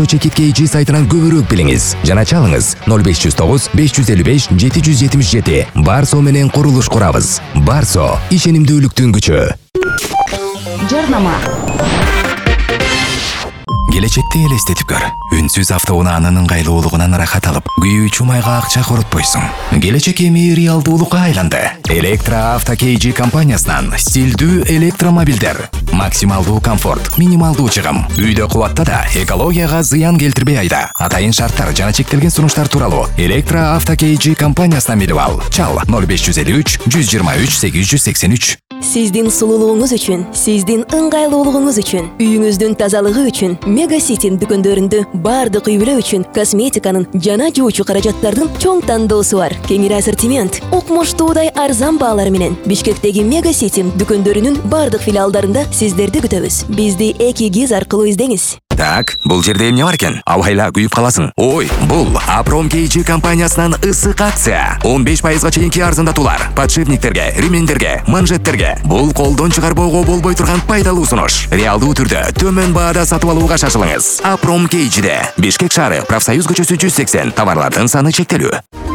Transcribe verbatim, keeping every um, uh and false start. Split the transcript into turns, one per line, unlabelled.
Барсо Чекит кей джи сайтынан көбүрөөк билиңиз жана чалыңыз ноль беш жүз тогуз беш жүз элүү беш жети жүз жетимиш жети. Барсо менен курулуш курабыз. Барсо ишенимдүүлүктүн күчү.
Жарнама.
Келечекти элестетип көр. Үнсүз автоунаанын ыңгайлуулугунан ырахат алып, күйүүчү майга акча коротпойсуң. Келечек эми реалдуулукка айланды. Электро Авто кей джи компаниясынан стилдүү электромобилдер. Максималдуу комфорт, минималдуу чыгым. Үйдө кубатта да экологияга зыян келтирбей айда. Атайын шарттар жана чектелген сунуштар тууралуу Электро Авто кей джи компаниясынан билип ал. Чал ноль беш жүз элүү үч жүз жыйырма үч сегиз жүз сексен үч.
Сиздин сулуулугуңуз үчүн, сиздин ыңгайлуулугуңуз үчүн, үйүңүздүн тазалыгы үчүн Мега Сити дүкөндөрүндө бардык үй-бүлө үчүн косметиканын жана жуучу каражаттардын чоң тандоосу бар. Кеңири ассортимент, укмуштуудай арзан баалар менен Бишкектеги Мега Сити дүкөндөрүнүн бардык филиалдарында сиздерди күтөбүз. Бизди эки гиз аркылуу издеңиз.
Так, бул жерде эмне бар экен? Абайла күйүп каласың. Ой, бул Апром кей джи компаниясынан ысык акция. он беш пайызга чейинки арзандатуулар. Подшипниктерге, ремендерге, манжеттерге. Бул колдон чыгарбоого болбой турган пайдалуу сунуш. Реалдуу түрдө төмөн баада сатып алууга шашылыңыз. Апром кей джиде. Бишкек шаары, Профсоюз көчөсү жүз сексен. Товарлардын саны чектелүү.